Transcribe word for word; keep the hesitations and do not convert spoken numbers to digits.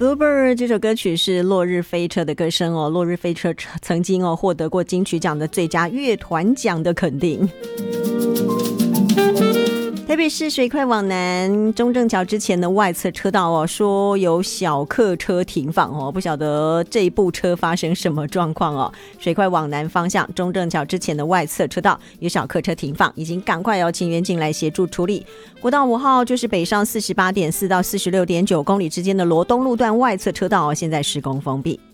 Bluebird 这首歌曲是落日飞车的歌声哦，落日飞车曾经哦获得过金曲奖的最佳乐团奖的肯定。台北市水快往南中正桥之前的外侧车道哦，说有小客车停放哦，不晓得这一部车发生什么状况哦。水快往南方向中正桥之前的外侧车道有小客车停放，已经赶快要请员进来协助处理。国道五号就是北上 四十八点四 到 四十六点九 公里之间的罗东路段外侧车道哦，现在施工封闭。